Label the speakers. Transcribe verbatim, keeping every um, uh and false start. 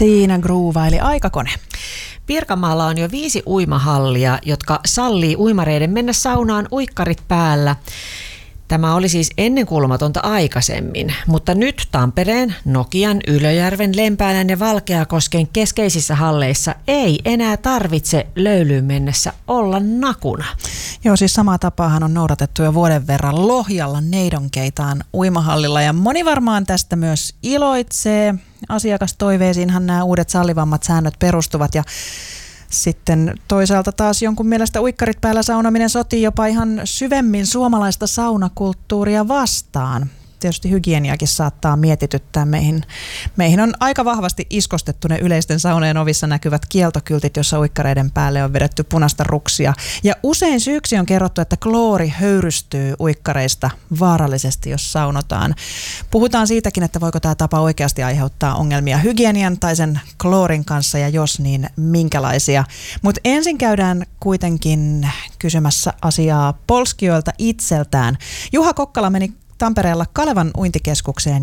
Speaker 1: Siinä groovaili aikakone.
Speaker 2: Pirkanmaalla on jo viisi uimahallia, jotka sallii uimareiden mennä saunaan uikkarit päällä. Tämä oli siis ennenkuulumatonta aikaisemmin, mutta nyt Tampereen, Nokian, Ylöjärven, Lempäälän ja Valkeakosken keskeisissä halleissa ei enää tarvitse löylyyn mennessä olla nakuna.
Speaker 1: Joo, siis samaa tapaahan on noudatettu jo vuoden verran Lohjalla Neidonkeitaan uimahallilla ja moni varmaan tästä myös iloitsee. Asiakastoiveisiinhan nämä uudet sallivammat säännöt perustuvat ja sitten toisaalta taas jonkun mielestä uikkarit päällä saunominen sotii jopa ihan syvemmin suomalaista saunakulttuuria vastaan. Tietysti hygieniakin saattaa mietityttää. Meihin, meihin on aika vahvasti iskostettu ne yleisten saunojen ovissa näkyvät kieltokyltit, jossa uikkareiden päälle on vedetty punaista ruksia. Ja usein syyksi on kerrottu, että kloori höyrystyy uikkareista vaarallisesti, jos saunotaan. Puhutaan siitäkin, että voiko tämä tapa oikeasti aiheuttaa ongelmia hygienian tai sen kloorin kanssa ja jos niin minkälaisia. Mutta ensin käydään kuitenkin kysymässä asiaa polskijoilta itseltään. Juha Kokkala meni Tampereella Kalevan uintikeskukseen